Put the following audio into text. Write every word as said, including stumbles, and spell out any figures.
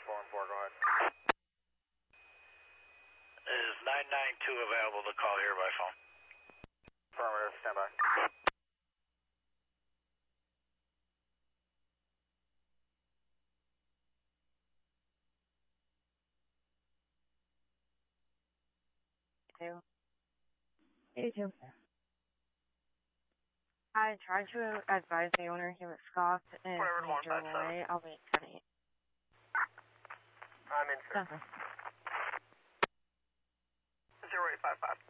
four and four, go ahead. Is nine nine two available to call here by phone? Affirmative, stand by. Two. eighty-two. I tried to advise the owner he was scoffed and he drove away. I'll be ten eight. I'm in, sir. Okay. zero eight five five.